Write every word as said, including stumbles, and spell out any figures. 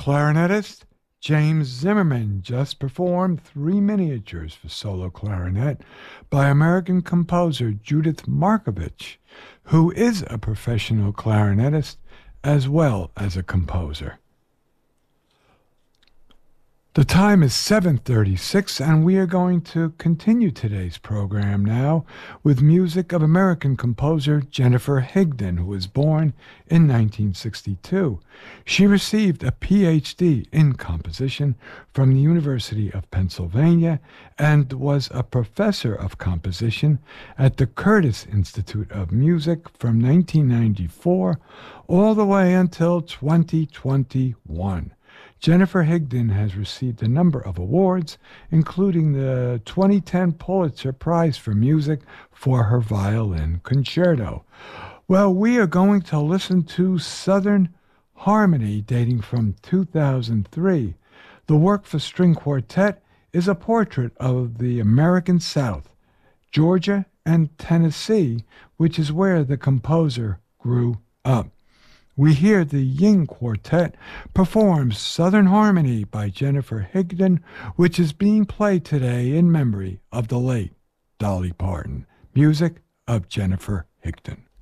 clarinetist James Zimmerman just performed three miniatures for solo clarinet by American composer Judith Markovich, who is a professional clarinetist as well as a composer. The time is seven thirty-six, and we are going to continue today's program now with music of American composer Jennifer Higdon, who was born in nineteen sixty-two. She received a P H D in composition from the University of Pennsylvania and was a professor of composition at the Curtis Institute of Music from nineteen ninety-four all the way until twenty twenty-one. Jennifer Higdon has received a number of awards, including the twenty ten Pulitzer Prize for Music for her violin concerto. Well, we are going to listen to Southern Harmony dating from two thousand three. The work for string quartet is a portrait of the American South, Georgia and Tennessee, which is where the composer grew up. We hear the Ying Quartet perform Southern Harmony by Jennifer Higdon, which is being played today in memory of the late Dolly Parton. Music of Jennifer Higdon.